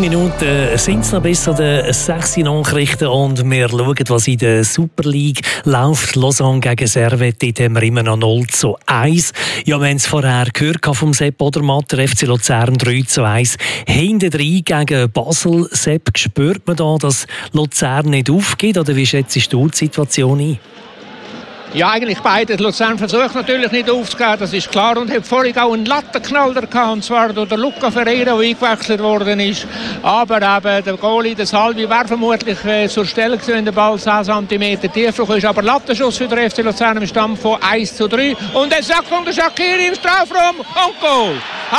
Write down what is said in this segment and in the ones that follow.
Minuten sind es noch bis zu den 6 Nachrichten und wir schauen, was in der Super League läuft. Lausanne gegen Servette, dort haben wir immer noch 0:1. Ja, wir haben es vorher gehört vom Sepp Odermatt, der FC Luzern 3:1. Hinten drin gegen Basel. Sepp, spürt man da, dass Luzern nicht aufgeht, oder wie schätzt du die Situation ein? Ja, eigentlich beide. Luzern versucht natürlich nicht aufzugehen, das ist klar. Und hat vorhin auch einen Lattenknaller gehabt, und zwar durch den Luca Ferreira, der eingewechselt worden ist. Aber eben der Goalie, der Salvi, wäre vermutlich zur Stelle gewesen, wenn der Ball 10 cm tief ist. Aber Lattenschuss für den FC Luzern im Stand von 1:3. Und jetzt kommt der Shaqiri im Strafraum und Goal.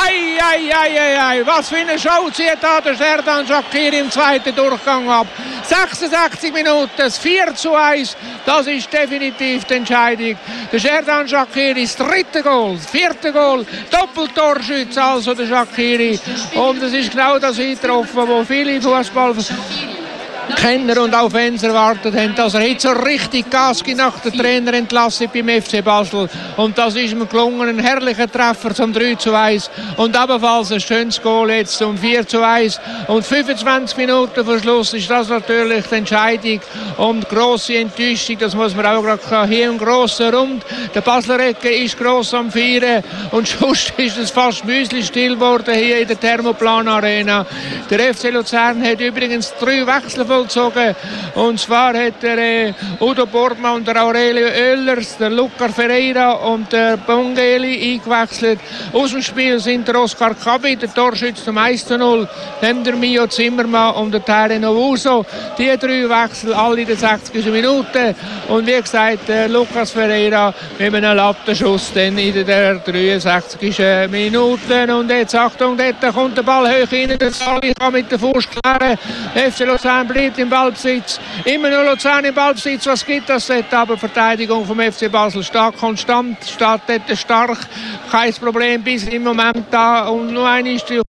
Ei, was für eine Show zieht da der Serdan Shaqiri im zweiten Durchgang ab. 66 Minuten, das 4:1, das ist definitiv die Entscheidung. Der Serdan Shaqiri, das dritte Goal, das vierte Goal, Doppeltorschütze also der Shaqiri. Und es ist genau das eingetroffen, wo viele Fußballkenner und auch Fans erwartet haben, dass er jetzt so richtig Gas gibt nach der Trainerentlassung beim FC Basel. Und das ist ihm gelungen, ein herrlicher Treffer zum 3:1 und ebenfalls ein schönes Goal jetzt zum 4:1. Und 25 Minuten vor Schluss ist das natürlich die Entscheidung und grosse Enttäuschung, das muss man auch gerade hier im grossen Rund. Der Basler Ecke ist gross am Feiern und sonst ist es fast müsli-still geworden hier in der Thermoplan Arena. Der FC Luzern hat übrigens 3 Wechsel vollzogen. Und zwar hat der Udo Bordmann und der Aurelio Oehlers, der Luca Ferreira und der Bongeli eingewechselt. Aus dem Spiel sind der Oskar Kabi, der Torschütze zum 1:0, dann der Mio Zimmermann und der Tereno Uso. Die 3 Wechsel, alle in den 60. Minuten. Und wie gesagt, Lucas Ferreira mit einem Lattenschuss dann in der 63. Minute. Und jetzt, Achtung, dort kommt der Ball hoch rein, der Sali kann mit der Fuß klären. FC Luzern bleibt im Ballbesitz. Immer nur Luzern im Ballbesitz. Was gibt das dort? Aber Verteidigung vom FC Basel steht konstant, steht dort stark. Kein Problem bis im Moment da. Und nur eine ist die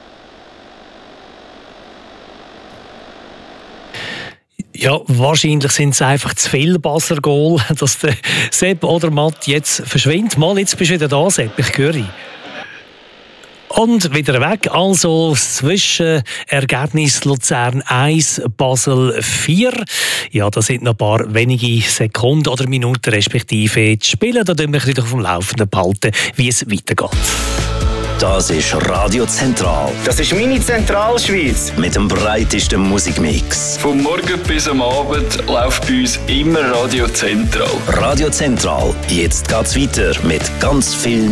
Ja, wahrscheinlich sind es einfach zu viele Basler Goal, dass der Sepp Odermatt jetzt verschwindet. Mal, jetzt bist du wieder da, Sepp, ich höre. Und wieder weg, also Zwischenergebnis Luzern 1, Basel 4. Ja, das sind noch ein paar wenige Sekunden oder Minuten respektive zu spielen. Da tun wir uns auf dem Laufenden behalten, wie es weitergeht. Das ist Radio Zentral. Das ist meine Zentralschweiz. Mit dem breitesten Musikmix. Vom Morgen bis am Abend läuft bei uns immer Radio Zentral. Radio Zentral. Jetzt geht's weiter mit ganz viel